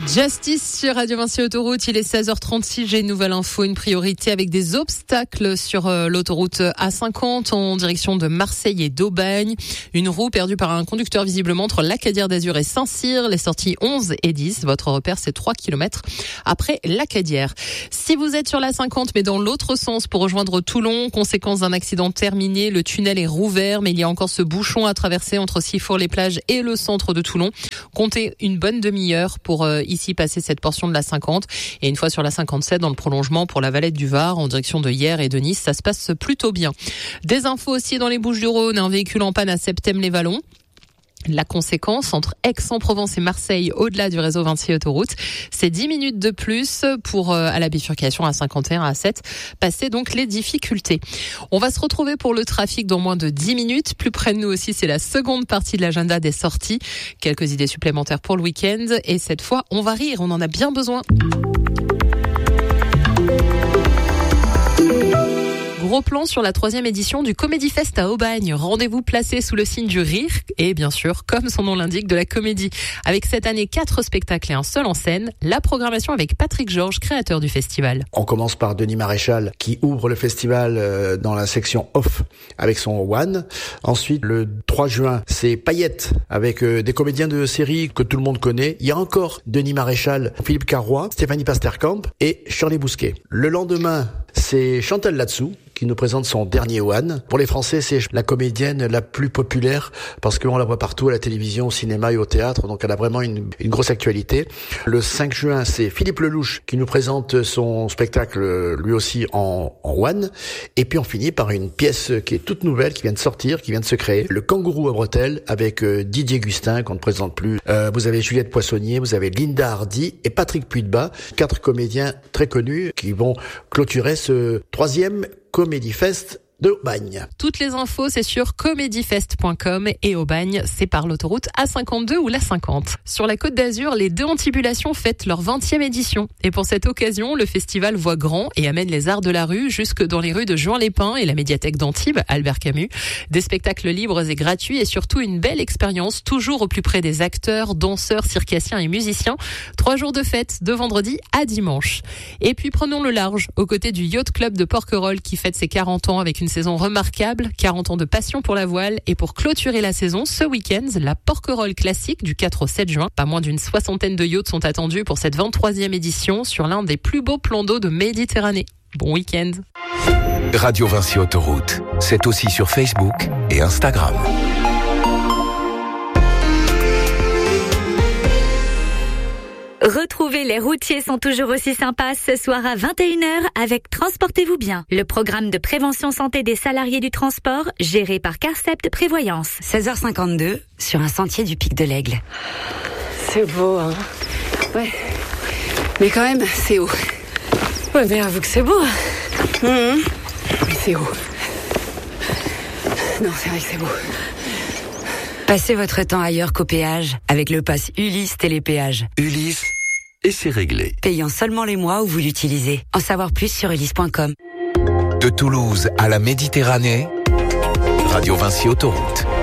Justice sur Radio Vinci Autoroute, il est 16h36, j'ai une nouvelle info, une priorité avec des obstacles sur l'autoroute A50 en direction de Marseille et d'Aubagne. Une roue perdue par un conducteur visiblement entre l'Acadière d'Azur et Saint-Cyr, les sorties 11 et 10. Votre repère, c'est 3 km après l'Acadière. Si vous êtes sur l'A50 mais dans l'autre sens pour rejoindre Toulon, conséquence d'un accident terminé, le tunnel est rouvert mais il y a encore ce bouchon à traverser entre Sifour-les-Plages et le centre de Toulon. Comptez une bonne demi-heure pour ici passer cette portion de la 50 et une fois sur la 57 dans le prolongement pour la Valette du Var en direction de Hyères et de Nice, ça se passe plutôt bien. Des infos aussi dans les Bouches-du-Rhône, un véhicule en panne à Septème-les-Vallons. La conséquence, entre Aix-en-Provence et Marseille, au-delà du réseau Vinci Autoroute, c'est 10 minutes de plus pour, à la bifurcation à 51 à 7, passer donc les difficultés. On va se retrouver pour le trafic dans moins de 10 minutes. Plus près de nous aussi, c'est la seconde partie de l'agenda des sorties. Quelques idées supplémentaires pour le week-end. Et cette fois, on va rire, on en a bien besoin. Gros plan sur la 3e édition du Comedy Fest à Aubagne. Rendez-vous placé sous le signe du rire et bien sûr, comme son nom l'indique, de la comédie. Avec cette année 4 spectacles et un seul en scène, la programmation avec Patrick Georges, créateur du festival. On commence par Denis Maréchal qui ouvre le festival dans la section off avec son One. Ensuite, le 3 juin, c'est Paillettes avec des comédiens de série que tout le monde connaît. Il y a encore Denis Maréchal, Philippe Carrois, Stéphanie Pasterkamp et Shirley Bousquet. Le lendemain, c'est Chantal Latsou qui nous présente son dernier One. Pour les Français, c'est la comédienne la plus populaire parce qu'on la voit partout à la télévision, au cinéma et au théâtre, donc elle a vraiment une grosse actualité. Le 5 juin, c'est Philippe Lelouch qui nous présente son spectacle lui aussi en One. Et puis on finit par une pièce qui est toute nouvelle, qui vient de sortir, qui vient de se créer, Le Kangourou à bretelles avec Didier Gustin qu'on ne présente plus. Vous avez Juliette Poissonnier, vous avez Linda Hardy et Patrick Puydebas, 4 comédiens très connus qui vont clôturer ce 3e Comedy Fest de Aubagne. Toutes les infos, c'est sur comedyfest.com et Aubagne, c'est par l'autoroute A52 ou la 50. Sur la Côte d'Azur, les Deux Antibulations fêtent leur 20e édition. Et pour cette occasion, le festival voit grand et amène les arts de la rue jusque dans les rues de Juan-les-Pins et la médiathèque d'Antibes, Albert Camus. Des spectacles libres et gratuits et surtout une belle expérience, toujours au plus près des acteurs, danseurs, circassiens et musiciens. 3 jours de fête, de vendredi à dimanche. Et puis prenons le large, aux côtés du Yacht Club de Porquerolles qui fête ses 40 ans avec une saison remarquable, 40 ans de passion pour la voile et pour clôturer la saison, ce week-end, la Porquerolles classique du 4 au 7 juin. Pas moins d'une 60aine de yachts sont attendus pour cette 23e édition sur l'un des plus beaux plans d'eau de Méditerranée. Bon week-end. Radio Vinci Autoroute, c'est aussi sur Facebook et Instagram. Retrouvez Les Routiers sont toujours aussi sympas ce soir à 21h avec Transportez-vous bien, le programme de prévention santé des salariés du transport géré par Carcept Prévoyance. 16h52 sur un sentier du Pic de l'Aigle. C'est beau, hein. Ouais. Mais quand même, c'est haut. Ouais, mais avoue que c'est beau. Mais c'est haut. Non, c'est vrai que c'est beau. Passez votre temps ailleurs qu'au péage avec le pass Ulysse Télépéage. Ulysse, et c'est réglé. Payant seulement les mois où vous l'utilisez. En savoir plus sur ulysse.com. De Toulouse à la Méditerranée, Radio Vinci Autoroute.